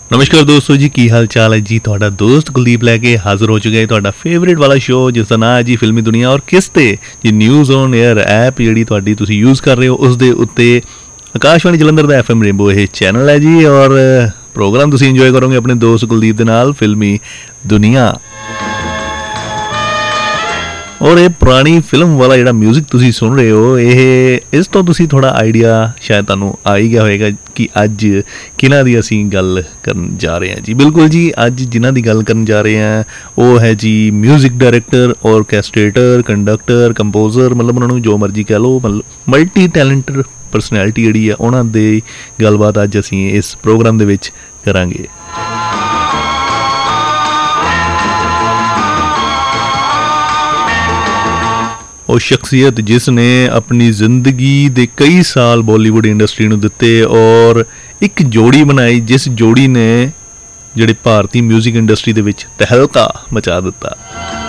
नमस्कार दोस्तों जी, की हाल चाल है जी। ਤੁਹਾਡਾ ਦੋਸਤ ਕੁਲਦੀਪ ਲੈ ਕੇ ਹਾਜ਼ਰ ਹੋ ਚੁੱਕਿਆ ਹੈ ਤੁਹਾਡਾ ਫੇਵਰੇਟ ਵਾਲਾ ਸ਼ੋਅ ਜਿਸ ਦਾ ਨਾਮ ਹੈ ਜੀ ਫਿਲਮੀ ਦੁਨੀਆ। ਔਰ ਕਿਸ ਤੇ ਜੀ ਨਿਊਜ਼ ਔਨ 에ਅਰ ਐਪ ਜਿਹੜੀ ਤੁਹਾਡੀ ਤੁਸੀਂ ਯੂਜ਼ ਕਰ ਰਹੇ ਹੋ ਉਸ ਦੇ ਉੱਤੇ ਆਕਾਸ਼ਵਾਣੀ ਜਲੰਧਰ ਦਾ FM ਰੇਨਬੋ ਇਹ ਚੈਨਲ ਹੈ ਜੀ। ਔਰ ਪ੍ਰੋਗਰਾਮ ਤੁਸੀਂ ਇੰਜੋਏ ਕਰੋਗੇ ਆਪਣੇ ਦੋਸਤ ਕੁਲਦੀਪ ਦੇ ਨਾਲ ਫਿਲਮੀ ਦੁਨੀਆ। ਔਰ ਇਹ ਪੁਰਾਣੀ ਫਿਲਮ ਵਾਲਾ ਜਿਹੜਾ ਮਿਊਜ਼ਿਕ ਤੁਸੀਂ ਸੁਣ ਰਹੇ ਹੋ ਇਸ ਤੋਂ ਤੁਸੀਂ ਥੋੜ੍ਹਾ ਆਈਡੀਆ ਸ਼ਾਇਦ ਤੁਹਾਨੂੰ ਆ ਹੀ ਗਿਆ ਹੋਏਗਾ ਕਿ ਅੱਜ ਕਿਹਨਾਂ ਦੀ ਅਸੀਂ ਗੱਲ ਕਰਨ ਜਾ ਰਹੇ ਹਾਂ ਜੀ। ਬਿਲਕੁਲ ਜੀ, ਅੱਜ ਜਿਨ੍ਹਾਂ ਦੀ ਗੱਲ ਕਰਨ ਜਾ ਰਹੇ ਹਾਂ ਉਹ ਹੈ ਜੀ ਮਿਊਜ਼ਿਕ ਡਾਇਰੈਕਟਰ, ਔਰਕੈਸਟ੍ਰੇਟਰ, ਕੰਡਕਟਰ, ਕੰਪੋਜ਼ਰ, ਮਤਲਬ ਉਹਨਾਂ ਨੂੰ ਜੋ ਮਰਜ਼ੀ ਕਹਿ ਲਓ, ਮਤਲਬ ਮਲਟੀ ਟੈਲੈਂਟਡ ਪਰਸਨੈਲਿਟੀ ਜਿਹੜੀ ਆ ਉਹਨਾਂ ਦੀ ਗੱਲਬਾਤ ਅੱਜ ਅਸੀਂ ਇਸ ਪ੍ਰੋਗਰਾਮ ਦੇ ਵਿੱਚ ਕਰਾਂਗੇ। ਉਹ ਸ਼ਖਸੀਅਤ ਜਿਸ ਨੇ ਆਪਣੀ ਜ਼ਿੰਦਗੀ ਦੇ ਕਈ ਸਾਲ ਬਾਲੀਵੁੱਡ ਇੰਡਸਟਰੀ ਨੂੰ ਦਿੱਤੇ ਔਰ ਇੱਕ ਜੋੜੀ ਬਣਾਈ ਜਿਸ ਜੋੜੀ ਨੇ ਜਿਹੜੇ ਭਾਰਤੀ ਮਿਊਜ਼ਿਕ ਇੰਡਸਟਰੀ ਦੇ ਵਿੱਚ ਤਹਿਲਕਾ ਮਚਾ ਦਿੱਤਾ।